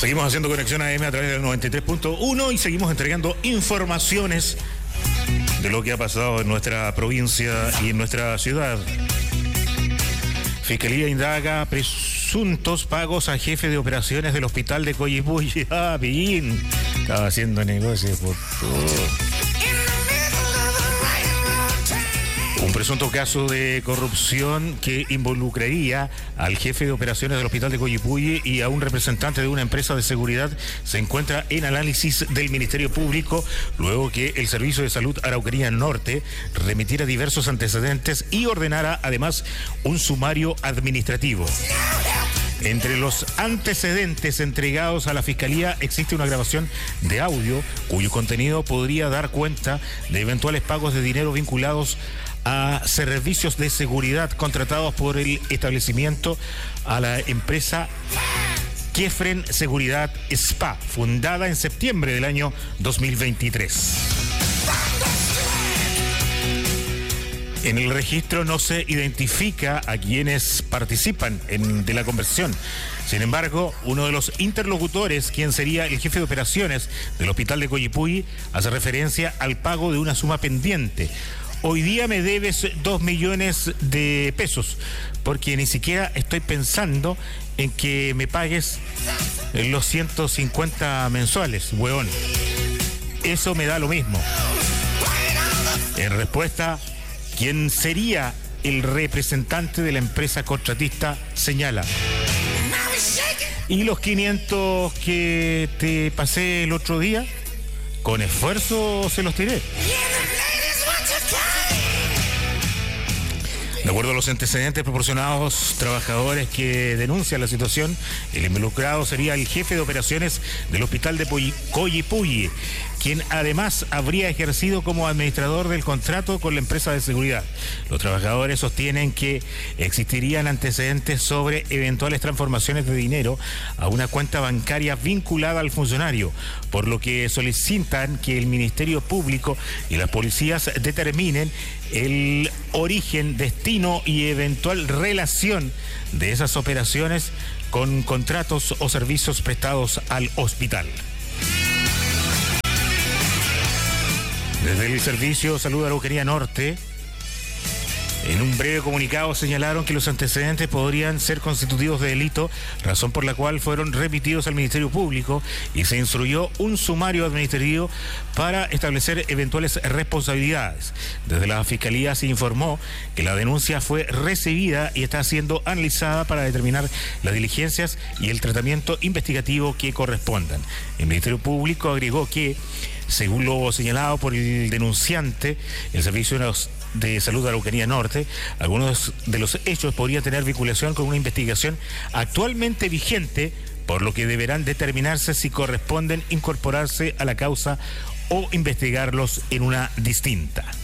Seguimos haciendo conexión AM a través del 93.1 y seguimos entregando informaciones de lo que ha pasado en nuestra provincia y en nuestra ciudad. Fiscalía indaga presuntos pagos a jefe de operaciones del hospital de Coyipulli. Ah, Pillín. Estaba haciendo negocios por todo. Un presunto caso de corrupción que involucraría al jefe de operaciones del hospital de Coyipulli y a un representante de una empresa de seguridad se encuentra en análisis del Ministerio Público luego que el Servicio de Salud Araucanía Norte remitiera diversos antecedentes y ordenara además un sumario administrativo. Entre los antecedentes entregados a la Fiscalía existe una grabación de audio cuyo contenido podría dar cuenta de eventuales pagos de dinero vinculados a servicios de seguridad contratados por el establecimiento a la empresa Kefren Seguridad SPA, fundada en septiembre del año 2023. En el registro no se identifica a quienes participan de la conversación. Sin embargo, uno de los interlocutores, quien sería el jefe de operaciones del hospital de Coyipulli, hace referencia al pago de una suma pendiente. Hoy día me debes 2 millones de pesos, porque ni siquiera estoy pensando en que me pagues los 150 mensuales, hueón. Eso me da lo mismo. En respuesta, ¿quién sería el representante de la empresa contratista? Señala. ¿Y los 500 que te pasé el otro día? Con esfuerzo se los tiré. De acuerdo a los antecedentes proporcionados, trabajadores que denuncian la situación, el involucrado sería el jefe de operaciones del hospital de Coyipulli, quien además habría ejercido como administrador del contrato con la empresa de seguridad. Los trabajadores sostienen que existirían antecedentes sobre eventuales transformaciones de dinero a una cuenta bancaria vinculada al funcionario, por lo que solicitan que el Ministerio Público y las policías determinen el origen, destino y eventual relación de esas operaciones con contratos o servicios prestados al hospital. Desde el Servicio de Salud Araucanía Norte, en un breve comunicado señalaron que los antecedentes podrían ser constitutivos de delito, razón por la cual fueron remitidos al Ministerio Público y se instruyó un sumario administrativo para establecer eventuales responsabilidades. Desde la Fiscalía se informó que la denuncia fue recibida y está siendo analizada para determinar las diligencias y el tratamiento investigativo que correspondan. El Ministerio Público agregó que, según lo señalado por el denunciante, el Servicio de Salud de Araucanía Norte, algunos de los hechos podrían tener vinculación con una investigación actualmente vigente, por lo que deberán determinarse si corresponden incorporarse a la causa o investigarlos en una distinta.